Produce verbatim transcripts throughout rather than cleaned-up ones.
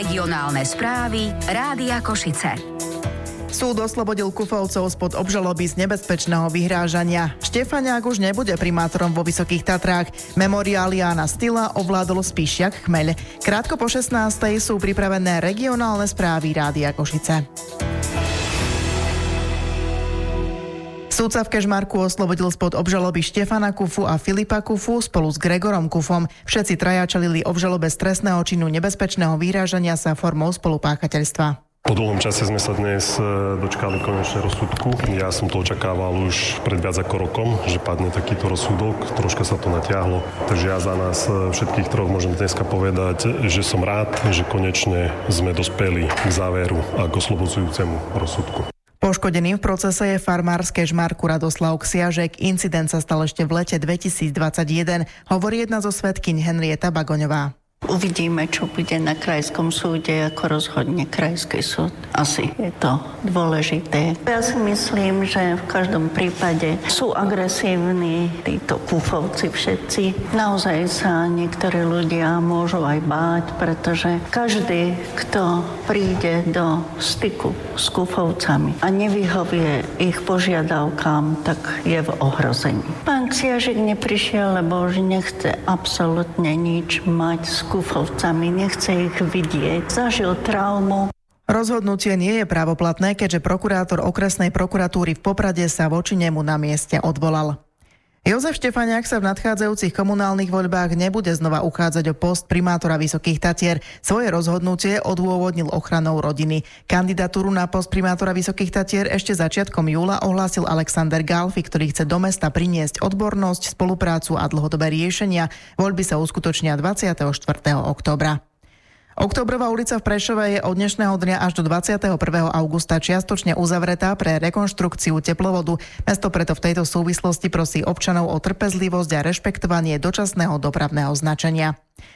Regionálne správy Rádia Košice. Súd oslobodil Kufovcov spod obžaloby z nebezpečného vyhrážania. Štefaniak už nebude primátorom vo Vysokých Tatrách. Memoriál Jána Stila ovládol Spíšiak Chmeľ. Krátko po šestnástej sú pripravené regionálne správy Rádia Košice. Súdca v Kežmarku oslobodil spod obžaloby Štefana Kufu a Filipa Kufu spolu s Gregorom Kufom. Všetci traja čelili obžalobe z trestného činu nebezpečného vyhrážania sa formou spolupáchateľstva. Po dlhom čase sme sa dnes dočkali konečne rozsudku. Ja som to očakával už pred viac ako rokom, že padne takýto rozsudok. Troška sa to natiahlo. Takže ja za nás všetkých troch môžem dneska povedať, že som rád, že konečne sme dospeli k záveru a k oslobodzujúcemu rozsudku. Poškodeným v procese je farmár z Kežmarku Radoslav Ksiažek. Incident sa stal ešte v lete dvetisícdvadsaťjeden, hovorí jedna zo svedkyň Henrieta Bagoňová. Uvidíme, čo bude na krajskom súde, ako rozhodne krajský súd. Asi je to dôležité. Ja si myslím, že v každom prípade sú agresívni títo Kufovci všetci. Naozaj sa niektorí ľudia môžu aj báť, pretože každý, kto príde do styku s Kufovcami a nevyhovie ich požiadavkám, tak je v ohrození. Pán Ksiažek neprišiel, lebo už nechce absolútne nič mať s Kufovcami, nechce ich vidieť, zažil traumu. Rozhodnutie nie je právoplatné, keďže prokurátor okresnej prokuratúry v Poprade sa voči nemu na mieste odvolal. Jozef Štefaniak sa v nadchádzajúcich komunálnych voľbách nebude znova uchádzať o post primátora Vysokých Tatier. Svoje rozhodnutie odôvodnil ochranou rodiny. Kandidatúru na post primátora Vysokých Tatier ešte začiatkom júla ohlásil Alexander Galfi, ktorý chce do mesta priniesť odbornosť, spoluprácu a dlhodobé riešenia. Voľby sa uskutočnia dvadsiateho štvrtého októbra. Októbrová ulica v Prešove je od dnešného dňa až do dvadsiateho prvého augusta čiastočne uzavretá pre rekonštrukciu teplovodu. Mesto preto v tejto súvislosti prosí občanov o trpezlivosť a rešpektovanie dočasného dopravného značenia.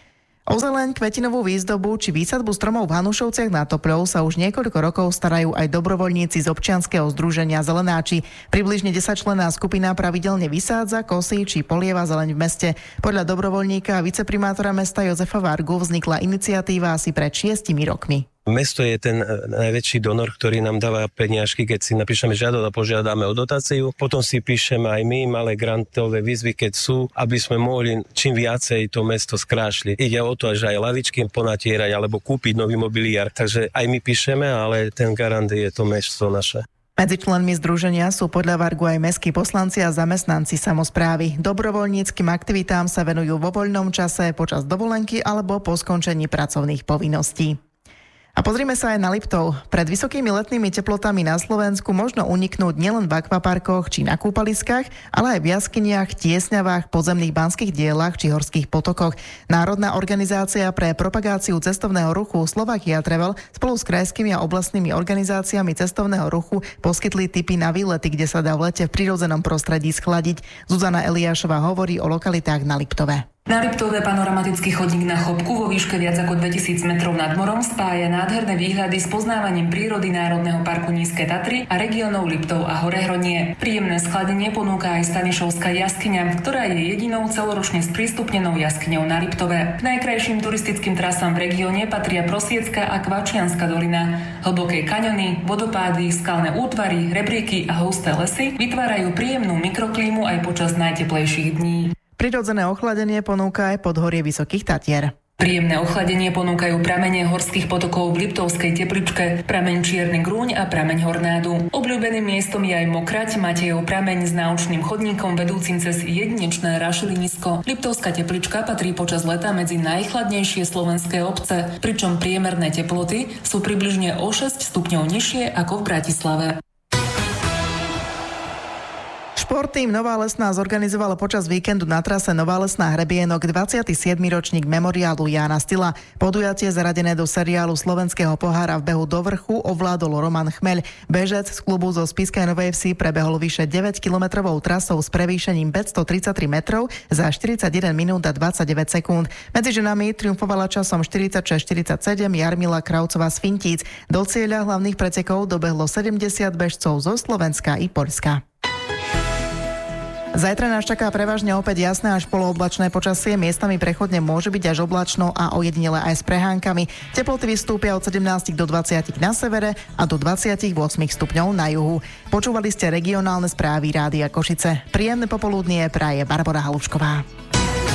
O zeleň, kvetinovú výzdobu či výsadbu stromov v Hanušovciach nad Topľou sa už niekoľko rokov starajú aj dobrovoľníci z občianskeho združenia Zelenáči. Približne desaťčlenná skupina pravidelne vysádza, kosí či polieva zeleň v meste. Podľa dobrovoľníka a viceprimátora mesta Jozefa Vargu vznikla iniciatíva asi pred šiestimi rokmi. Mesto je ten najväčší donor, ktorý nám dáva peniažky, keď si napíšeme žiadosť a požiadame o dotáciu. Potom si píšeme aj my malé grantové výzvy, keď sú, aby sme mohli čím viacej to mesto skrášliť. Ide o to, že aj lavičky ponatierať alebo kúpiť nový mobiliár. Takže aj my píšeme, ale ten garant je to mesto naše. Medzi členmi združenia sú podľa Vargu aj mestskí poslanci a zamestnanci samosprávy. Dobrovoľníckym aktivitám sa venujú vo voľnom čase, počas dovolenky alebo po skončení pracovných povinností. A pozrime sa aj na Liptov. Pred vysokými letnými teplotami na Slovensku možno uniknúť nielen v akvaparkoch či na kúpaliskách, ale aj v jaskyniach, tiesňavách, podzemných banských dielach či horských potokoch. Národná organizácia pre propagáciu cestovného ruchu Slovakia Travel spolu s krajskými a oblastnými organizáciami cestovného ruchu poskytli tipy na výlety, kde sa dá v lete v prirodzenom prostredí schladiť. Zuzana Eliášová hovorí o lokalitách na Liptove. Na Liptove panoramatický chodník na Chopku vo výške viac ako dvetisíc metrov nad morom spája nádherné výhľady s poznávaním prírody Národného parku Nízke Tatry a regiónov Liptov a Horehronie. Príjemné schladenie ponúka aj Stanišovská jaskyňa, ktorá je jedinou celoročne sprístupnenou jaskyňou na Liptove. K najkrajším turistickým trasám v regióne patria Prosiecka a Kvačianska dolina. Hlboké kaňony, vodopády, skalné útvary, rebríky a husté lesy vytvárajú príjemnú mikroklímu aj počas najteplejších dní. Prirodzené ochladenie ponúka aj podhorie Vysokých Tatier. Príjemné ochladenie ponúkajú pramene horských potokov v Liptovskej Tepličke, prameň Čierny Grúň a prameň Hornádu. Obľúbeným miestom je aj Mokrať, Matejov prameň s náučným chodníkom vedúcim cez jedinečné rašelinisko. Liptovská Teplička patrí počas leta medzi najchladnejšie slovenské obce, pričom priemerné teploty sú približne o šesť stupňov nižšie ako v Bratislave. Športtým Nová Lesná zorganizovala počas víkendu na trase Nová Lesná Hrebienok dvadsiaty siedmy ročník memoriálu Jána Stila. Podujatie zaradené do seriálu Slovenského pohára v behu do vrchu ovládol Roman Chmeľ. Bežec z klubu zo Spišskej Novej Vsi prebehol vyše deväťkilometrovou trasou s prevýšením päťstotridsaťtri metrov za štyridsaťjeden minút a dvadsaťdeväť sekúnd. Medzi ženami triumfovala časom štyridsaťšesť štyridsaťsedem Jarmila Kraucová z Fintíc. Do cieľa hlavných pretekov dobehlo sedemdesiat bežcov zo Slovenska i Poľska. Zajtra nás čaká prevažne opäť jasné až polooblačné počasie, miestami prechodne môže byť až oblačno a ojedinele aj s prehánkami. Teploty vystúpia od sedemnásť do dvadsať na severe a do dvadsaťosem stupňov na juhu. Počúvali ste regionálne správy Rádia Košice. Príjemné popoludnie praje Barbora Halušková.